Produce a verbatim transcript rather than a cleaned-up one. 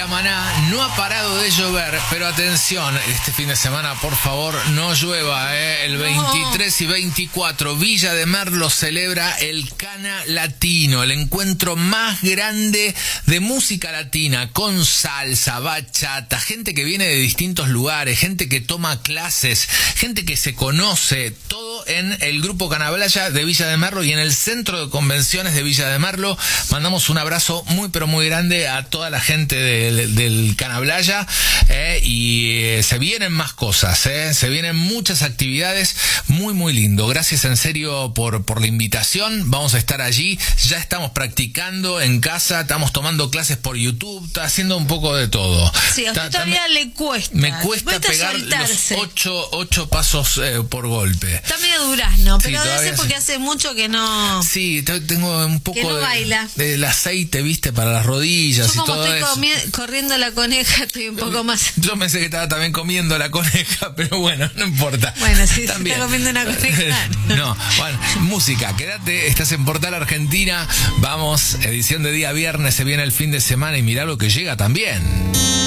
Maná, no ha parado de llover, pero atención, este fin de semana, por favor, no llueva, ¿eh? El veintitrés y veinticuatro, Villa de Merlo celebra el Cana Latino, el encuentro más grande de música latina, con salsa, bachata, gente que viene de distintos lugares, gente que toma clases, gente que se conoce, todo en el Grupo Canablaya de Villa de Merlo y en el Centro de Convenciones de Villa de Merlo. Mandamos un abrazo muy, pero muy grande a toda la gente del, del Canablaya, eh, y eh, se vienen más cosas, eh, se vienen muchas actividades, muy, muy lindo. Gracias en serio por, por la invitación. Vamos a estar allí, ya estamos practicando en casa, estamos tomando clases por YouTube, está haciendo un poco de todo. Sí, a usted todavía le cuesta. Me cuesta, cuesta pegar soltarse. los ocho, ocho pasos eh, por golpe. Está medio durazno, pero sí, debe ser porque hace mucho que no... Sí, tengo un poco no de, baila. del aceite, viste, para las rodillas. Yo y todo eso. Como estoy corriendo la coneja, estoy un poco más... Yo pensé que estaba también comiendo la coneja, pero bueno, no importa. Bueno, si también. está comiendo una coneja. No, bueno, música, quédate, estás en Portal Argentina. Vamos, edición de día viernes, se viene el fin de semana y mirá lo que llega también.